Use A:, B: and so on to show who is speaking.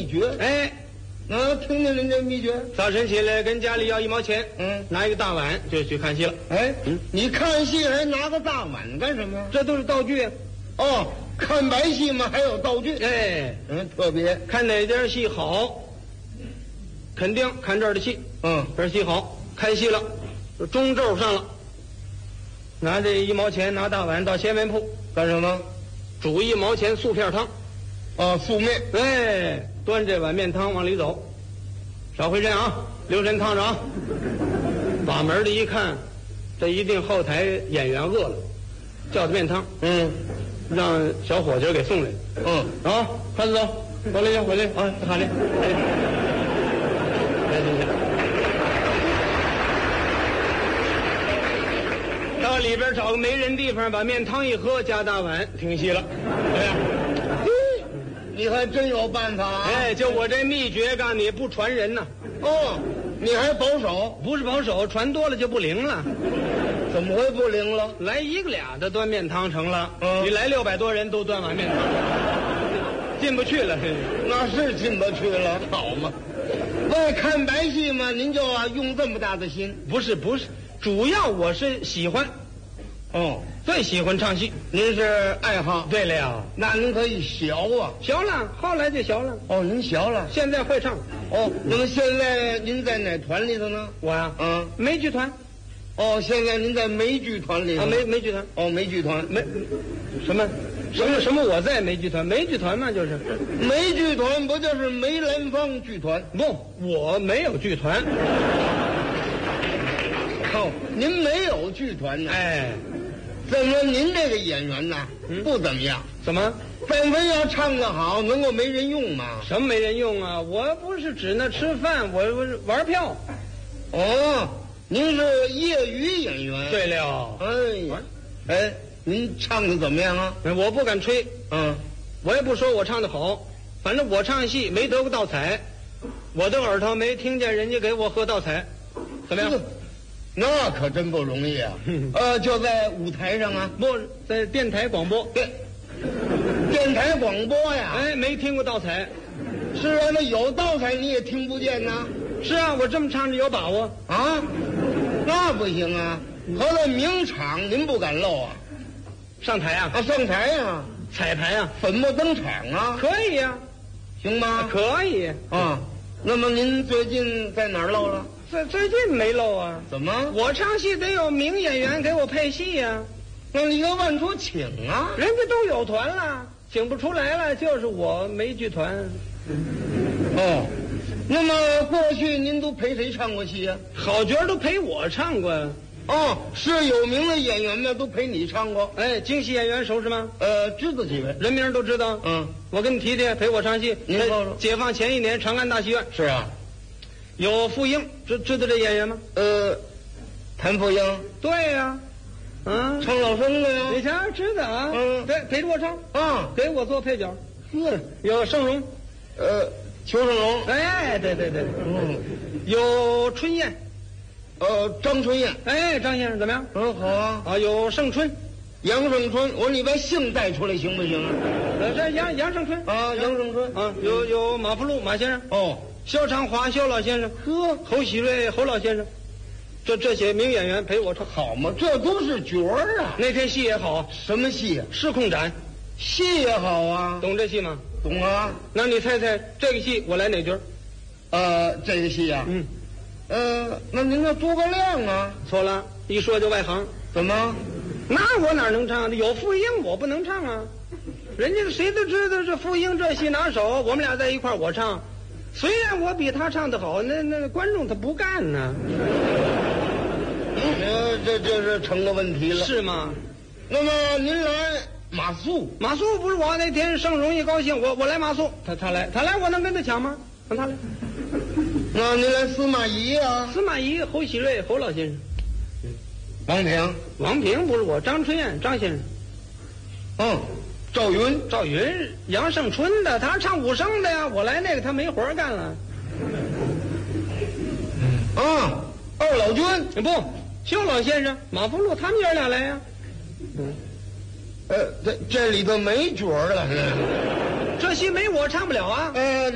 A: 诀。
B: 哎，
A: 那听听您这秘诀。
B: 早晨起来跟家里要1毛钱，拿一个大碗就去看戏了。
A: 哎，你看戏还拿个大碗干什么？
B: 这都是道具啊。
A: 哦，看白戏嘛，还有道具。
B: 哎，
A: 特别
B: 看哪点戏好，肯定看这儿的戏。这儿戏好，开戏了，中轴上了，拿这1毛钱，拿大碗到鲜面铺
A: 干什么？
B: 煮1毛钱素片汤。
A: 素面。
B: 哎，端这碗面汤往里走，少回身啊，留神烫着啊。把门的一看，这一定后台演员饿了，叫的面汤。让小伙计给送来。快走，回来啊，好嘞。来，到里边找个没人地方，把面汤一喝，加大碗，停戏了。
A: 你还真有办法啊！
B: 哎，就我这秘诀，告诉你不传人呐。
A: 你还保守？
B: 不是保守，传多了就不灵了。
A: 怎么会不灵了？
B: 来1个2的端面汤成了，你来600多人都端碗面汤，进不去了。
A: 那是进不去了，好嘛？为看白戏嘛，您就用这么大的心？
B: 不是，主要我是喜欢。最喜欢唱戏。
A: 您是爱好？
B: 对了呀，
A: 那您可以学啊。
B: 学了，后来就学了。
A: 您学了，
B: 现在会唱。
A: 那么现在您在哪团里头呢？
B: 我呀，梅剧团。
A: 现在您在梅剧团里头。
B: 梅剧团。
A: 梅剧团。
B: 什么？我在梅剧团？梅剧团嘛，就是
A: 梅剧团，不就是梅兰芳剧团？
B: 不，我没有剧团。
A: 您没有剧团呢？
B: 哎，
A: 怎么您这个演员呢？不怎么样。
B: 怎么？
A: 但凡要唱得好，能够没人用吗？
B: 什么没人用啊？我不是指那吃饭，我玩票。
A: 您是业余演员。
B: 对了。
A: 您唱的怎么样啊？
B: 我不敢吹。我也不说我唱的好，反正我唱戏没得过道彩，我的耳朵没听见人家给我喝道彩，怎么样？
A: 那可真不容易啊！就在舞台上啊？
B: 不在电台广播。
A: 对，电台广播呀。
B: 没听过道彩。
A: 是啊，那有道彩你也听不见呐。
B: 是啊，我这么唱着有把握
A: 啊。那不行啊，合了名场您不敢漏啊。
B: 上台啊？
A: 上台啊，
B: 彩排啊，
A: 粉墨登场啊。
B: 可以呀。
A: 行吗？
B: 可以
A: 啊。那么您最近在哪儿漏了？
B: 最近没漏啊。
A: 怎么？
B: 我唱戏得有名演员给我配戏呀。
A: 那你要往出请啊。
B: 人家都有团了，请不出来了，就是我没剧团。
A: 那么过去您都陪谁唱过戏呀？
B: 好角都陪我唱过。
A: 是有名的演员们都陪你唱过。
B: 京戏演员熟识吗？
A: 知道几位，
B: 人名都知道。我跟你提提，陪我唱戏。
A: 您说说。
B: 解放前1年，长安大戏院。
A: 是啊。
B: 有傅英，知道这演员吗？
A: 谭富英。
B: 对呀。
A: 唱老生的呀。
B: 你瞧，知道啊。对，陪着我唱。给我做配角。有盛荣。
A: 裘盛戎。
B: 对。有春燕。
A: 张春燕。
B: 张先生怎么样？
A: 好啊。
B: 有盛春。
A: 杨盛春。我说你把姓带出来行不行啊？
B: 这杨盛春。
A: 杨盛春。
B: 有马福禄马先生。肖长华肖老先生。侯喜瑞侯老先生。这些名演员陪我唱。
A: 好嘛，这都是角儿啊。
B: 那天戏也好。
A: 什么戏啊？
B: 失控斩。
A: 戏也好啊。
B: 懂这戏吗？
A: 懂啊。
B: 那你猜猜这个戏我来哪角？
A: 这个戏啊。那您叫诸葛亮啊。
B: 错了，一说就外行。
A: 怎么？
B: 那我哪能唱？有傅英我不能唱啊。人家谁都知道这傅英这戏拿手，我们俩在一块儿我唱，虽然我比他唱得好，那观众他不干呢。
A: 这就是成了问题了。
B: 是吗？
A: 那么您来马谡。
B: 马谡不是我那天盛荣一高兴，我来马谡，他来我能跟他抢吗？让他来。
A: 那您来司马懿啊？
B: 司马懿侯喜瑞侯老先生。王平不是我，张春燕张先生。
A: 赵云
B: 杨胜春的，他唱武生的呀，我来那个他没活干了。
A: 二老君
B: 不，肖老先生马福禄他们爷俩来呀。
A: 这里头没角了，
B: 这戏没我唱不了啊。